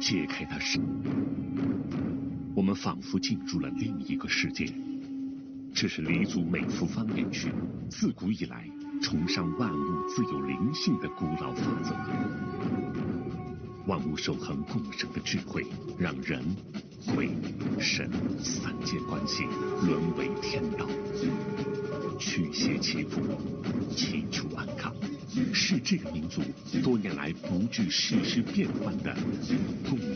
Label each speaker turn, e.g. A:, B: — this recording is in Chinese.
A: 揭开它时，我们仿佛进入了另一个世界。这是黎族美孚方言区自古以来崇尚万物自有灵性的古老法则。万物守恒共生的智慧，让人、鬼、神三界关系沦为天道，驱邪祈福，祈求安康，是这个民族多年来不惧世事变幻的共